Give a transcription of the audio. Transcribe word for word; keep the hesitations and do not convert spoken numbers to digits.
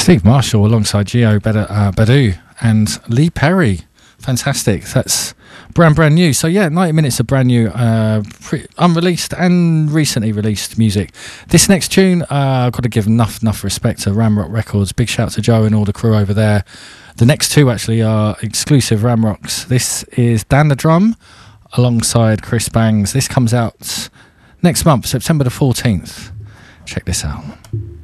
Steve Marshall alongside Gio Badu, uh, Badu and Lee Perry. Fantastic. That's brand brand new. So yeah, ninety minutes of brand new, uh, pre- unreleased and recently released music. This next tune, uh, I've got to give enough enough respect to Ramrock Records. Big shout to Joe and all the crew over there. The next two actually are exclusive Ramrocks. This is Dan the Drum alongside Chris Bangs. This comes out next month, September the fourteenth. Check this out.